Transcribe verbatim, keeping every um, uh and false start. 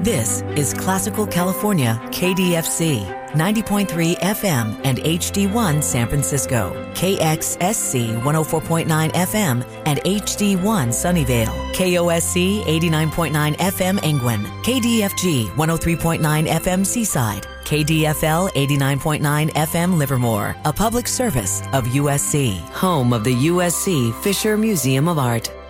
This is Classical California, K D F C, ninety point three F M and H D one San Francisco, K X S C one oh four point nine F M and H D one Sunnyvale, K O S C eighty-nine point nine F M Angwin, K D F G one oh three point nine F M Seaside, K D F L eighty-nine point nine F M Livermore, a public service of U S C, home of the U S C Fisher Museum of Art.